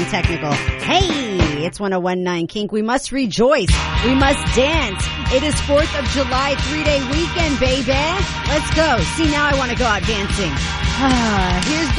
technical. Hey, it's 101.9 Kink. We must rejoice. We must dance. It is 4th of July, 3-day weekend, baby. Let's go. See, now I want to go out dancing. Here's